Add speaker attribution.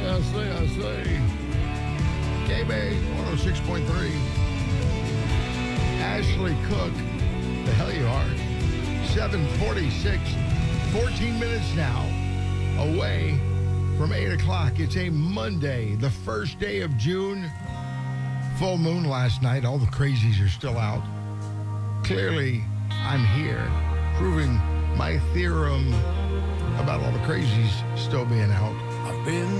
Speaker 1: I say. K-Bay 106.3. Ashley Cook, the hell you are. 7:46, 14 minutes now away from 8 o'clock. It's a Monday, the first day of June. Full moon last night. All the crazies are still out. Clearly, I'm here proving my theorem about all the crazies still being out.
Speaker 2: I've been